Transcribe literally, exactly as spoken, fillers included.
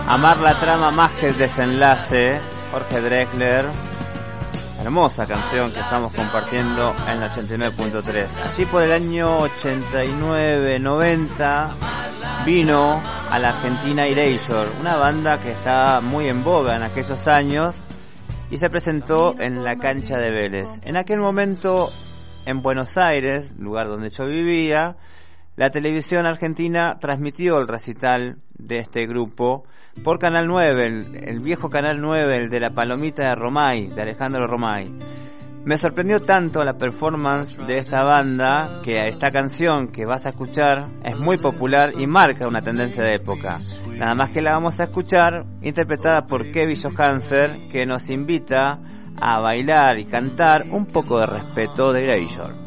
Amar la trama más que el desenlace, Jorge Drexler. Hermosa canción que estamos compartiendo en la ochenta y nueve punto tres. Allí por el año ochenta y nueve noventa vino a la Argentina Erasure, una banda que estaba muy en boga en aquellos años, y se presentó en la cancha de Vélez. En aquel momento, en Buenos Aires, lugar donde yo vivía, la televisión argentina transmitió el recital de este grupo por Canal nueve, el, el viejo Canal nueve, el de la Palomita de Romay, de Alejandro Romay. Me sorprendió tanto la performance de esta banda que esta canción que vas a escuchar es muy popular y marca una tendencia de época. Nada más que la vamos a escuchar interpretada por Kevin Johansen, que nos invita a bailar y cantar un poco de Respeto de Erasure.